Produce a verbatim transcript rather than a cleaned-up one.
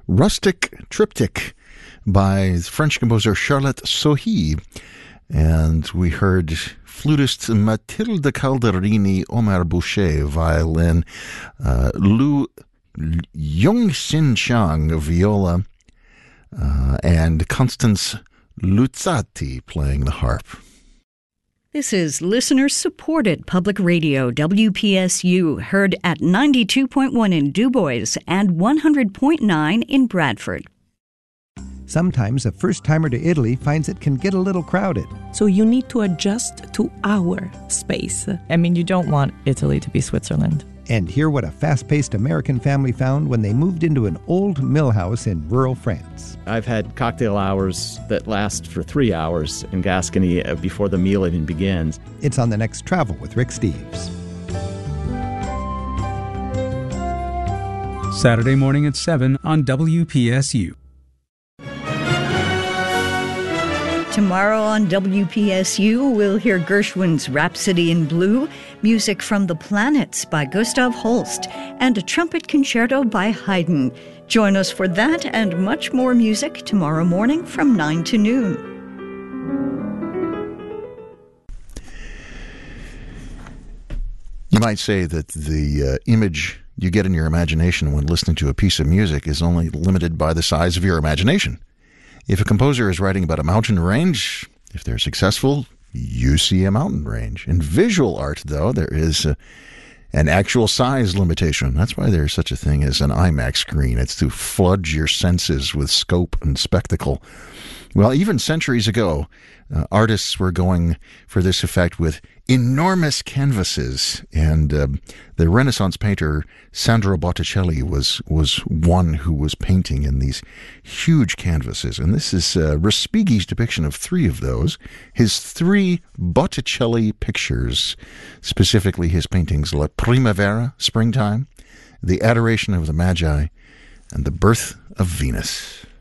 Rustic Triptych by French composer Charlotte Sohi. And we heard flutist Mathilde Calderini, Omar Boucher, violin, uh, Lu Yongxin Chang, viola, uh, and Constance Luzzati playing the harp. This is listener-supported public radio, W P S U, heard at ninety-two point one in DuBois and one hundred point nine in Bradford. Sometimes a first-timer to Italy finds it can get a little crowded. So you need to adjust to our space. I mean, you don't want Italy to be Switzerland. And hear what a fast-paced American family found when they moved into an old mill house in rural France. I've had cocktail hours that last for three hours in Gascony before the meal even begins. It's on the next Travel with Rick Steves. Saturday morning at seven on W P S U. Tomorrow on W P S U, we'll hear Gershwin's Rhapsody in Blue, music from The Planets by Gustav Holst, and a trumpet concerto by Haydn. Join us for that and much more music tomorrow morning from nine to noon. You might say that the uh, image you get in your imagination when listening to a piece of music is only limited by the size of your imagination. If a composer is writing about a mountain range, if they're successful, you see a mountain range. In visual art, though, there is a, an actual size limitation. That's why there's such a thing as an IMAX screen. It's to flood your senses with scope and spectacle. Well, even centuries ago, uh, artists were going for this effect with enormous canvases, and uh, the Renaissance painter Sandro Botticelli was was one who was painting in these huge canvases. And this is uh, Respighi's depiction of three of those, his three Botticelli pictures, specifically his paintings La Primavera, Springtime, The Adoration of the Magi, and The Birth of Venus.